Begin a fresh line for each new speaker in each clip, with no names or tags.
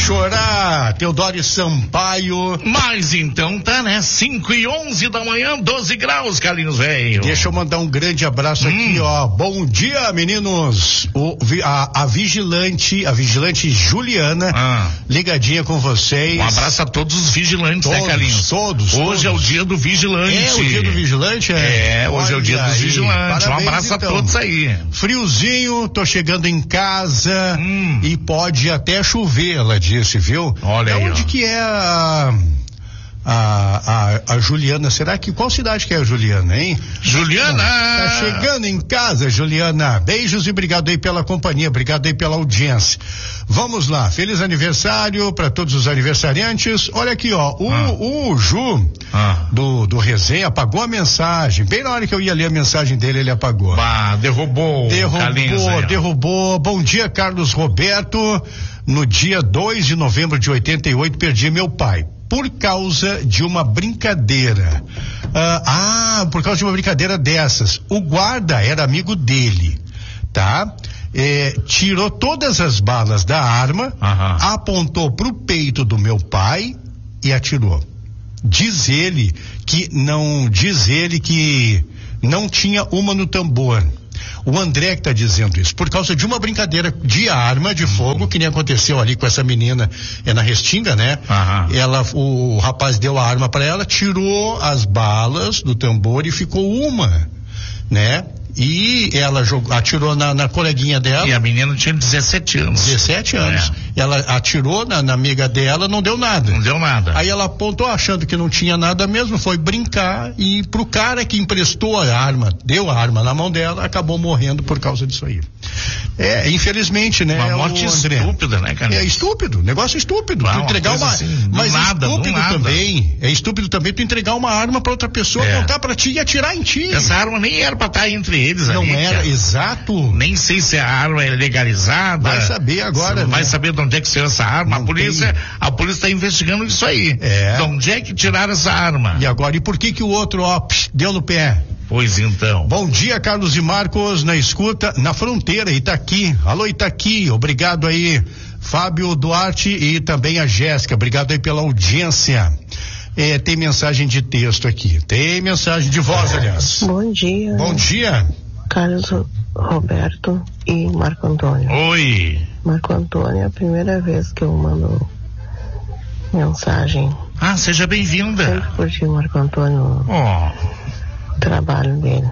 chorar, Teodoro Sampaio.
Mas então tá, né? 5:11 da manhã, 12 graus, Carlinhos velho.
Deixa eu mandar um grande abraço aqui, ó. Bom dia, meninos. A vigilante Juliana, ligadinha com vocês.
Um abraço a todos os vigilantes, né, Carlinhos?
Todos.
Hoje é o dia do vigilante.
É o dia do vigilante,
hoje é o dia dos vigilantes.
Parabéns,
um abraço
então.
a todos aí.
Friozinho, tô chegando em casa e pode até chover, ela disse, viu?
Olha aí,
onde
ó.
que é a Juliana? Será que qual cidade que é a Juliana, hein?
Juliana!
Tá chegando em casa, Juliana. Beijos e obrigado aí pela companhia, obrigado aí pela audiência. Vamos lá, feliz aniversário para todos os aniversariantes. Olha aqui, ó, o Ju do Resenha apagou a mensagem. Bem na hora que eu ia ler a mensagem dele, ele apagou.
Derrubou.
Bom dia, Carlos Roberto. No dia 2 de novembro de 88, perdi meu pai. Por causa de uma brincadeira. Por causa de uma brincadeira dessas. O guarda era amigo dele, tá? Tirou todas as balas da arma, apontou pro peito do meu pai e atirou. Diz ele que não tinha uma no tambor. O André que tá dizendo isso, por causa de uma brincadeira de arma de fogo, que nem aconteceu ali com essa menina, na Restinga, né? O rapaz deu a arma para ela, tirou as balas do tambor e ficou uma, né? E ela atirou na coleguinha dela.
E a menina tinha 17 anos.
17 anos. Ela atirou na amiga dela, não deu nada. Aí ela apontou achando que não tinha nada mesmo, foi brincar e pro cara que emprestou a arma, deu a arma na mão dela, acabou morrendo por causa disso aí. Infelizmente, né?
Uma morte estúpida, né, cara?
Estúpido, negócio estúpido. Tu entregar uma
assim,
mas
nada,
é estúpido também tu entregar uma arma pra outra pessoa, apontar pra ti e atirar em ti.
Essa arma nem era pra estar entre eles.
Não
ali,
era,
cara.
Exato.
Nem sei se a arma é legalizada.
Vai saber agora,
vai saber de onde é que saiu essa arma. A polícia tá investigando isso aí. De onde é que tiraram essa arma?
E agora, e por que o outro, deu no pé?
Pois então.
Bom dia, Carlos e Marcos, na escuta, na fronteira, Itaqui. Alô, Itaqui, obrigado aí, Fábio Duarte e também a Jéssica, obrigado aí pela audiência. Tem mensagem de texto aqui, tem mensagem de voz, aliás.
Bom dia.
Bom dia.
Carlos Roberto e Marco Antônio.
Oi.
Marco Antônio, é a primeira vez que eu mando mensagem.
Seja bem-vinda.
Sempre curti o Marco Antônio, o trabalho dele.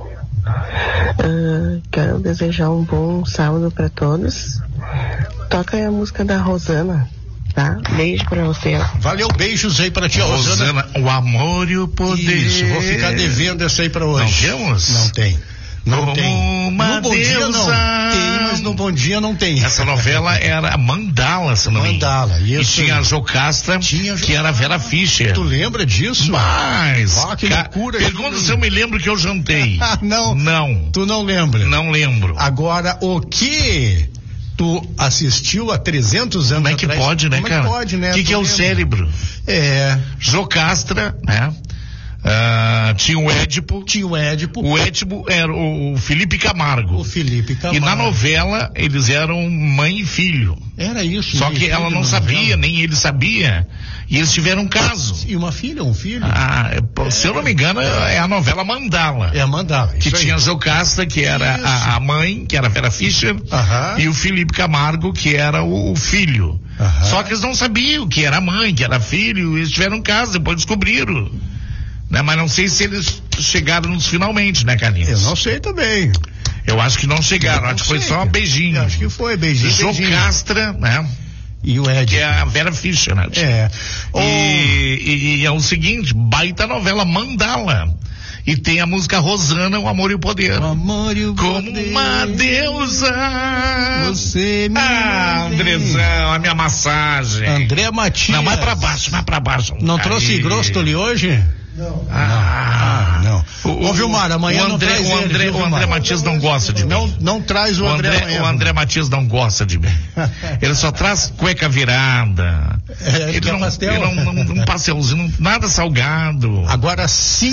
Quero desejar um bom sábado para todos. Toca aí a música da Rosana, tá? Beijo pra você.
Valeu, beijos aí pra tia Rosana.
O amor e o poder.
Isso, vou ficar devendo essa aí pra hoje.
Não temos?
Não tem.
Não tem.
No Bom Dia não tem, mas no Bom Dia não tem.
Essa novela era Mandala, se não me engano.
Mandala, isso.
E tinha a Jocasta, que era a Vera Fischer.
Tu lembra disso?
Mas,
que loucura.
Pergunta se eu me lembro que eu jantei.
Não. Tu não lembra?
Não lembro.
Agora, o que tu assistiu há 300 anos
Como é que
atrás?
pode, né,
Como
cara?
Como é que pode, né?
O que é o cérebro? Jocasta, né? Tinha o Édipo. O Édipo era o Felipe Camargo. E na novela eles eram mãe e filho.
Era isso.
Só que ela não sabia, nem ele sabia. E eles tiveram um caso.
E uma filha, um filho?
Se eu não me engano, é a novela Mandala.
É a Mandala.
Que tinha a Jocasta, que era a mãe, que era a Vera Fischer. E o Felipe Camargo, que era o filho. Só que eles não sabiam que era mãe, que era filho. Eles tiveram um caso, depois descobriram. Né? Mas não sei se eles chegaram nos finalmente, né, Carlinhos?
Eu não sei também.
Eu acho que não chegaram, acho que foi só um beijinho.
Eu acho que foi, beijinho.
Jocasta, né?
E o Ed.
Que é a Vera Fischer, né? E é o seguinte, baita novela Mandala. E tem a música Rosana, O Amor e o Poder.
O amor e o
como
poder.
Uma deusa.
Você me
Andrezão, a minha massagem.
André Matias.
Não, mais pra baixo.
Não trouxe Grostoli hoje?
Não.
Não. Ô Vilmar, amanhã não traz ele,
o André Matias não gosta de mim.
Não traz o André amanhã.
O André Matias não gosta de mim. Ele só traz cueca virada, Um pastelzinho, nada salgado.
Agora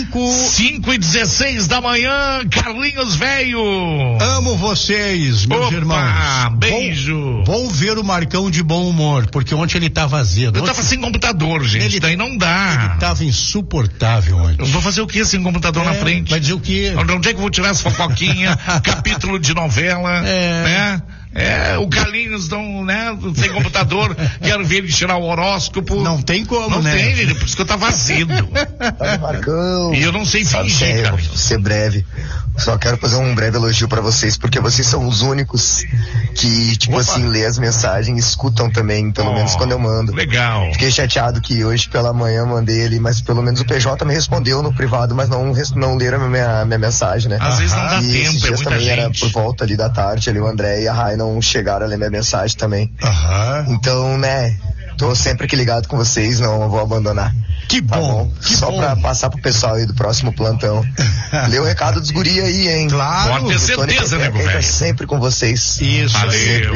5:16 da manhã, Carlinhos Velho.
Amo vocês, meus irmãos.
Beijo. Vou ver o Marcão de bom humor, porque ontem ele tava azedo.
Eu tava sem computador, gente, daí não dá.
Ele tava insuportável ontem.
Eu vou fazer o que sem computador na frente?
Vai dizer o quê?
Onde é que eu vou tirar essa fofoquinha, capítulo de novela, né? O Carlinhos sem computador, quero ver ele tirar o horóscopo.
Não tem como,
não
né?
Não tem, por isso que eu tava azedo.
Olha, Marcão.
E eu não sei fingir,
Carlinhos. Vou ser breve. Só quero fazer um breve elogio pra vocês, porque vocês são os únicos que, lê as mensagens e escutam também, pelo menos quando eu mando.
Legal.
Fiquei chateado que hoje pela manhã mandei ele, mas pelo menos o PJ me respondeu no privado, mas não leram a minha mensagem, né?
Às vezes não dá
e
tempo,
esses dias também
gente.
Era por volta ali da tarde, ali o André e a Rai não chegaram a ler minha mensagem também. Então, tô sempre aqui ligado com vocês, não vou abandonar.
Que bom.
Só pra passar pro pessoal aí do próximo plantão. Lê o recado dos guri aí, hein?
Claro.
Pode ter certeza, né, velho?
Sempre com vocês.
Isso.
Valeu.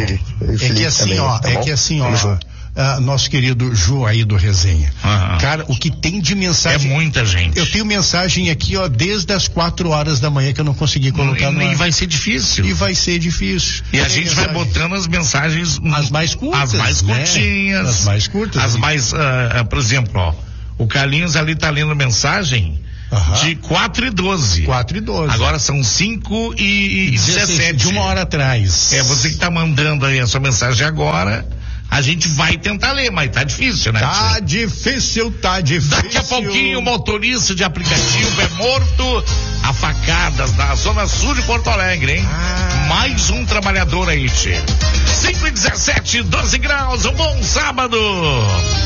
Nosso querido Ju aí do Resenha. Cara, o que tem de mensagem.
É muita gente.
Eu tenho mensagem aqui, desde as 4 horas da manhã que eu não consegui colocar no ar.
E vai ser difícil.
E
a gente vai botando as mensagens.
As mais curtas.
As mais curtinhas.
As mais curtas.
As mais, por exemplo, o Carlinhos ali tá lendo mensagem. De 4:12.
4:12.
Agora são 5:17.
De 1 hora atrás.
Você que tá mandando aí a sua mensagem agora. A gente vai tentar ler, mas tá difícil, né?
Tá difícil.
Daqui a pouquinho o motorista de aplicativo é morto a facadas na zona sul de Porto Alegre, hein? Mais um trabalhador aí, tchê. 5:17, 12 graus, um bom sábado.